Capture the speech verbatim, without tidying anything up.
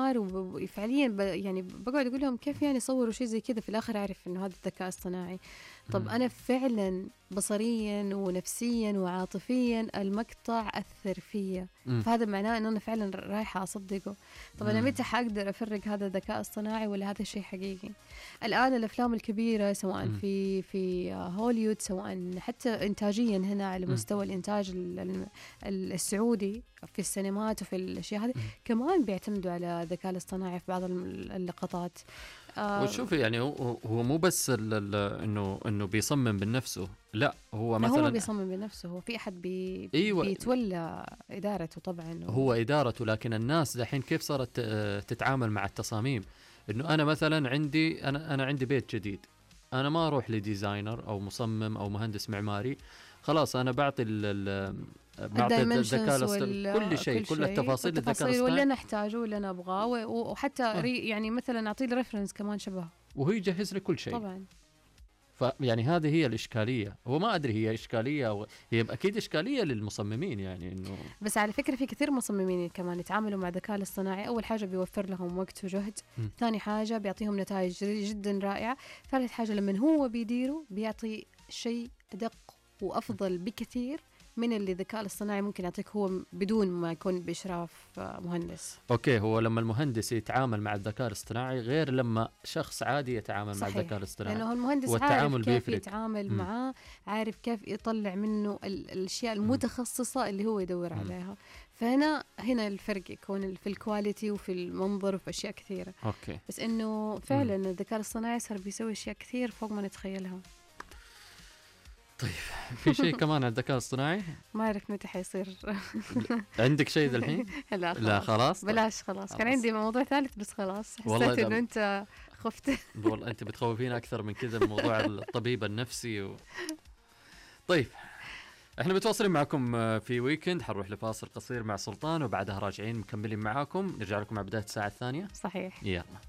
أفكار وفعليا ب يعني بقعد أقول لهم كيف يعني صوروا شيء زي كذا، في الآخر أعرف إنه هذا الذكاء اصطناعي. طب أنا فعلا بصريا ونفسيا وعاطفيا المقطع أثر فيا، فهذا معناه إنه أنا فعلا رايحة أصدقه. طب أنا متى حقدر أفرق هذا ذكاء اصطناعي ولا هذا الشيء حقيقي؟ الآن الأفلام الكبيرة سواء مم. في في هوليوود، سواء حتى إنتاجيا هنا على مستوى الإنتاج السعودي في السينمات وفي الأشياء هذه كمان بيعتمدوا على الذكاء الاصطناعي في بعض اللقطات. آه وشوفي يعني هو هو مو بس انه انه بيصمم بنفسه، لا هو مثلا هو بيصمم بنفسه، هو في احد بي أيوة بيتولى ادارته طبعا، هو ادارته. لكن الناس دحين كيف صارت تتعامل مع التصاميم؟ انه انا مثلا عندي انا انا عندي بيت جديد، انا ما اروح لديزاينر او مصمم او مهندس معماري، خلاص انا بعطي ال بعطي الذكاء الاصطناعي كل شيء، كل التفاصيل الذكاء الاصطناعي واللي انا احتاجه واللي انا ابغاه، وحتى آه. يعني مثلا اعطي لي ريفرنس كمان شبهه وهو يجهز لي كل شيء طبعا. فيعني هذه هي الاشكاليه. هو ما ادري هي اشكاليه أو هي اكيد اشكاليه للمصممين يعني انه. بس على فكره في كثير مصممين كمان يتعاملوا مع الذكاء الاصطناعي، اول حاجه بيوفر لهم وقت وجهد، م. ثاني حاجه بيعطيهم نتائج جدا رائعه، ثالث حاجه لما هو بيديره بيعطي شيء ادق وافضل بكثير من اللي الذكاء الاصطناعي ممكن يعطيك هو بدون ما يكون بإشراف مهندس. أوكي، هو لما المهندس يتعامل مع الذكاء الاصطناعي غير لما شخص عادي يتعامل صحيح. مع الذكاء الاصطناعي، لأنه المهندس عارف كيف بيفرق. يتعامل م. معاه، عارف كيف يطلع منه الأشياء المتخصصة م. اللي هو يدور م. عليها. فهنا هنا الفرق يكون في الكواليتي وفي المنظر وفي أشياء كثيرة. أوكي. بس إنه فعلا م. الذكاء الاصطناعي صار بيسوي أشياء كثير فوق ما نتخيلها. طيب في شيء كمان على الذكاء الاصطناعي ما أعرف متى حيصير. عندك شيء الحين؟ لا خلاص. لا خلاص بلاش خلاص. كان عندي موضوع ثالث بس خلاص حسيت إنه أنت خفت. والله أنت بتخوفين أكثر من كذا بموضوع الطبيب النفسي و... طيب احنا متواصلين معكم في ويكند، حنروح لفاصل قصير مع سلطان وبعدها راجعين مكملين معاكم، نرجع لكم مع بداية الساعة الثانية. صحيح. يلا.